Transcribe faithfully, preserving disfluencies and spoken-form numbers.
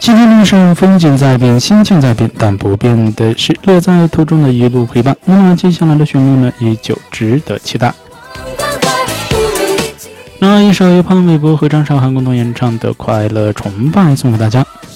今天路上风景在变，心情在变，但不变的是乐在途中的一路陪伴。那么接下来的旋律呢，依旧值得期待。那一首由潘玮柏和张韶涵共同演唱的《快乐崇拜》送给大家。